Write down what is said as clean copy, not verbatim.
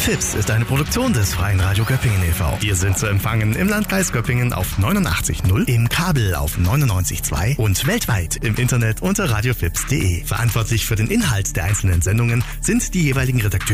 Fips ist eine Produktion des Freien Radio Göppingen e.V. Wir sind zu empfangen im Landkreis Göppingen auf 89.0, im Kabel auf 99.2 und weltweit im Internet unter radiofips.de. Verantwortlich für den Inhalt der einzelnen Sendungen sind die jeweiligen Redakteure